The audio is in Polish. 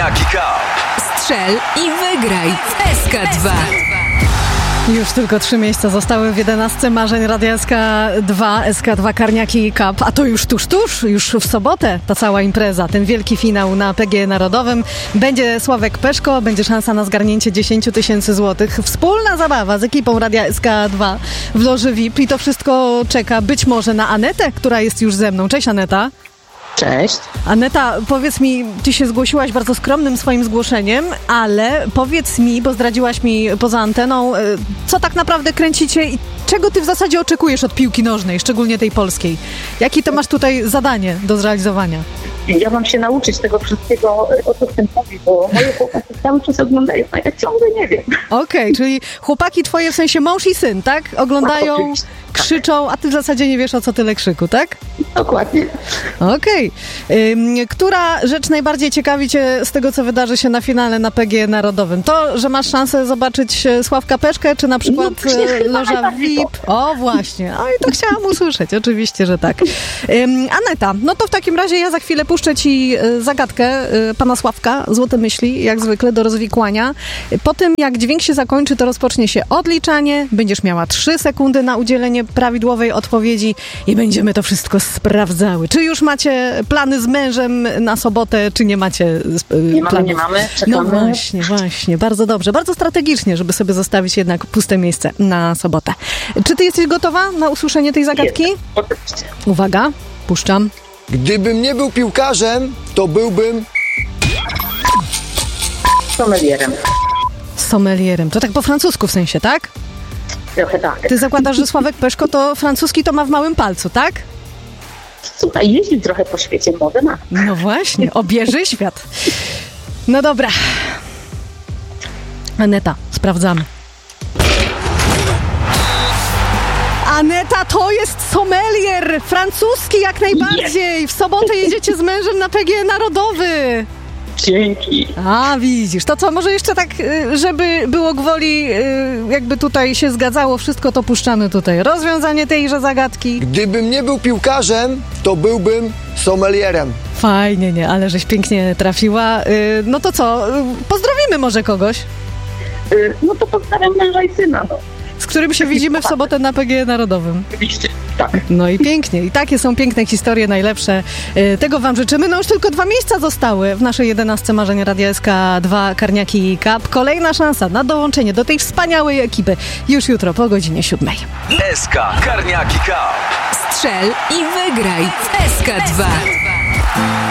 Karniaki Cup. Strzel i wygraj w SK2. Już tylko 3 miejsca zostały w 11 marzeń Radia SK2, SK2 Karniaki Cup, a to już tuż, już w sobotę ta cała impreza, ten wielki finał na PGE Narodowym. Będzie Sławek Peszko, będzie szansa na zgarnięcie 10 000 złotych. Wspólna zabawa z ekipą Radia SK2 w loży VIP i to wszystko czeka być może na Anetę, która jest już ze mną. Cześć Aneta. Cześć. Aneta, powiedz mi, ty się zgłosiłaś bardzo skromnym swoim zgłoszeniem, ale powiedz mi, bo zdradziłaś mi poza anteną, co tak naprawdę kręcicie i czego ty w zasadzie oczekujesz od piłki nożnej, szczególnie tej polskiej? Jakie to masz tutaj zadanie do zrealizowania? Ja mam się nauczyć tego wszystkiego, o co chcę mówić, bo moje chłopaki cały czas oglądają, a ja ciągle nie wiem. Okej, czyli chłopaki twoje, w sensie mąż i syn, tak? Oglądają, krzyczą, a ty w zasadzie nie wiesz, o co tyle krzyku, tak? Dokładnie. Okej. Która rzecz najbardziej ciekawi cię z tego, co wydarzy się na finale na PGE Narodowym? To, że masz szansę zobaczyć Sławka Peszkę, czy na przykład loża VIP? O, właśnie. O, i to chciałam usłyszeć. Oczywiście, że tak. Aneta, no to w takim razie ja za chwilę puszczę ci zagadkę pana Sławka, złote myśli, jak zwykle, do rozwikłania. Po tym, jak dźwięk się zakończy, to rozpocznie się odliczanie. Będziesz miała 3 sekundy na udzielenie prawidłowej odpowiedzi i będziemy to wszystko sprawdzały. Czy już macie plany z mężem na sobotę, czy nie macie planów? Nie mamy. Czekamy. No właśnie. Bardzo dobrze. Bardzo strategicznie, żeby sobie zostawić jednak puste miejsce na sobotę. Czy ty jesteś gotowa na usłyszenie tej zagadki? Oczywiście. Uwaga, puszczam. Gdybym nie był piłkarzem, to byłbym... Sommelierem. To tak po francusku w sensie, tak? Trochę tak. Ty zakładasz, że Sławek Peszko to francuski to ma w małym palcu, tak? Słuchaj, jeździ trochę po świecie, może ma. No właśnie, obieży świat. No dobra. Aneta, sprawdzamy. Aneta, to jest sommelier! Francuski jak najbardziej! W sobotę jedziecie z mężem na PGE Narodowy! Dzięki. A, widzisz. To co, może jeszcze tak, żeby było gwoli, jakby tutaj się zgadzało wszystko, to puszczamy tutaj rozwiązanie tejże zagadki. Gdybym nie był piłkarzem, to byłbym sommelierem. Fajnie, nie, ale żeś pięknie trafiła. No to co, pozdrowimy może kogoś, No to pozdrawiam męża i syna, no. z którym się widzimy w sobotę na PGE Narodowym. Oczywiście, tak. No i pięknie. I takie są piękne historie, najlepsze. Tego wam życzymy. No już tylko 2 miejsca zostały w naszej 11 marzeń Radia SK2 Karniaki Cup. Kolejna szansa na dołączenie do tej wspaniałej ekipy już jutro po godzinie 7. SK Karniaki Cup. Strzel i wygraj w SK2.